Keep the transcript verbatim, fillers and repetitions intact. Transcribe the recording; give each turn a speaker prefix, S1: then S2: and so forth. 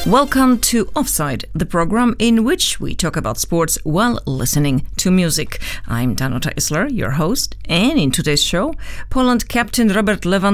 S1: Welcome to Offside, the program in which we talk about sports while listening to music. I'm Danuta Isler, your host, and in today's show, Poland captain Robert Lewandowski